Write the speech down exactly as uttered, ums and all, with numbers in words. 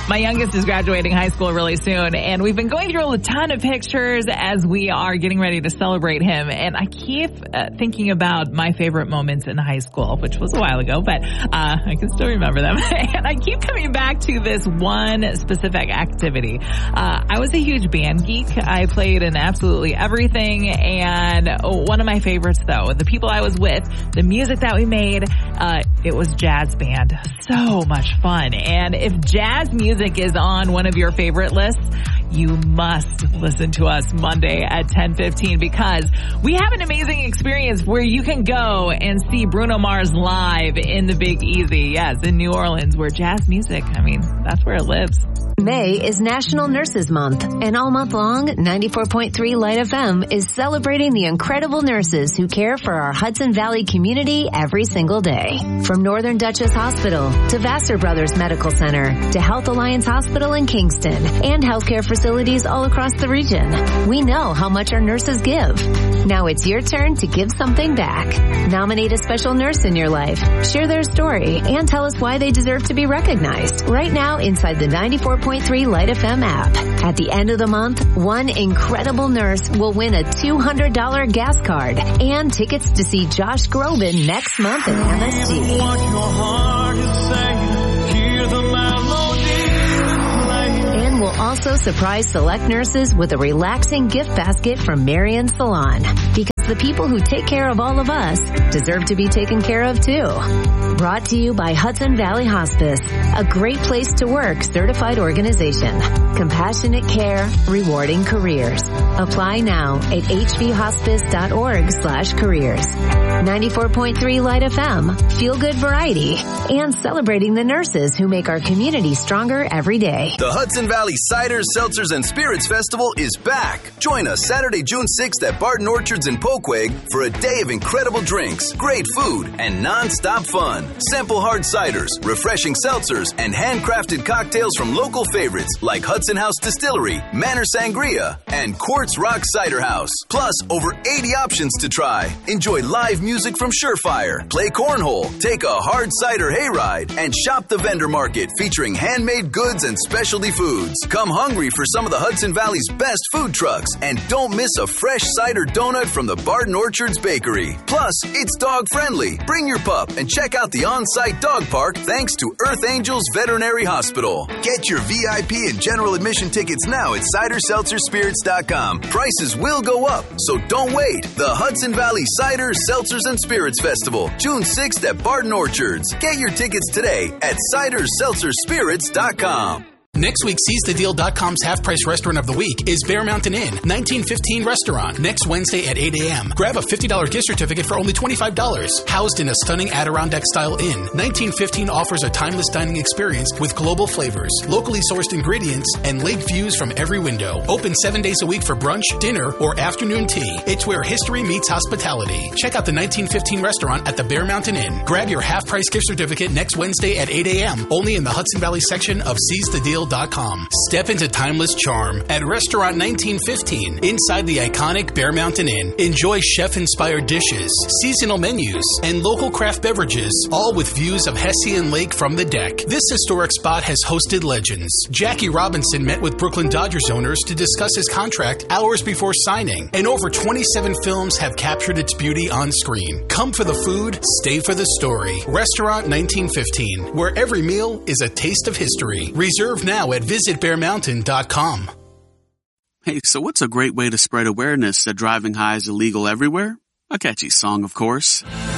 My youngest is graduating high school really soon, and we've been going through a ton of pictures as we are getting ready to celebrate him. And I keep uh, thinking about my favorite moments in high school, which was a while ago, but uh, I can still remember them. And I keep coming back to this one specific activity. Uh, I was a huge band geek. I played in absolutely everything, and one of my favorites, though, the people I was with, the music that we made, uh, it was jazz band. So much fun. And if jazz music is on one of your favorite lists, you must listen to us Monday at ten fifteen, because we have an amazing experience where you can go and see Bruno Mars live in the Big Easy. Yes, in New Orleans, where jazz music, I mean, that's where it lives. May is National Nurses Month, and all month long, ninety-four point three Light F M is celebrating the incredible nurses who care for our Hudson Valley community every single day. From Northern Dutchess Hospital to Vassar Brothers Medical Center to Health Alliance Hospital in Kingston and healthcare facilities all across the region, we know how much our nurses give. Now it's your turn to give something back. Nominate a special nurse in your life, share their story, and tell us why they deserve to be recognized right now inside the ninety-four point three Light F M app. At the end of the month, one incredible nurse will win a two hundred dollars gas card and tickets to see Josh Groban next month at M S G. And we'll also surprise select nurses with a relaxing gift basket from Marion Salon, because the people who take care of all of us deserve to be taken care of too. Brought to you by Hudson Valley Hospice, a great place to work certified organization. Compassionate care, rewarding careers. Apply now at hvhospice.org slash careers. ninety-four point three Light F M, feel good variety, and celebrating the nurses who make our community stronger every day. The Hudson Valley Cider, Seltzers, and Spirits Festival is back. Join us Saturday, June sixth at Barton Orchards in Poquag for a day of incredible drinks, great food, and non-stop fun. Sample hard ciders, refreshing seltzers, and handcrafted cocktails from local favorites like Hudson House Distillery, Manor Sangria, and Quartz Rock Cider House. Plus, over eighty options to try. Enjoy live music from Surefire, play cornhole, take a hard cider hayride, and shop the vendor market featuring handmade goods and specialty foods. Come hungry for some of the Hudson Valley's best food trucks, and don't miss a fresh cider donut from the Barton Orchards Bakery. Plus, it's dog-friendly. Bring your pup and check out the on-site dog park thanks to Earth Angels Veterinary Hospital. Get your V I P and general admission tickets now at cider seltzer spirits dot com. Prices will go up, so don't wait. The Hudson Valley Cider, Seltzers, and Spirits Festival, June sixth at Barton Orchards. Get your tickets today at cider seltzer spirits dot com. Next week, Seize The Deal dot com's half-price restaurant of the week is Bear Mountain Inn, nineteen fifteen Restaurant, next Wednesday at eight a.m. Grab a fifty dollars gift certificate for only twenty-five dollars. Housed in a stunning Adirondack-style inn, nineteen fifteen offers a timeless dining experience with global flavors, locally sourced ingredients, and lake views from every window. Open seven days a week for brunch, dinner, or afternoon tea. It's where history meets hospitality. Check out the nineteen fifteen Restaurant at the Bear Mountain Inn. Grab your half-price gift certificate next Wednesday at eight a.m. only in the Hudson Valley section of Seize The Deal dot com. Step into timeless charm at Restaurant nineteen fifteen inside the iconic Bear Mountain Inn. Enjoy chef-inspired dishes, seasonal menus, and local craft beverages, all with views of Hessian Lake from the deck. This historic spot has hosted legends. Jackie Robinson met with Brooklyn Dodgers owners to discuss his contract hours before signing, and over twenty-seven films have captured its beauty on screen. Come for the food, stay for the story. Restaurant nineteen fifteen, where every meal is a taste of history. Reserve now at visit bear mountain dot com. Hey, so what's a great way to spread awareness that driving high is illegal everywhere? A catchy song, of course.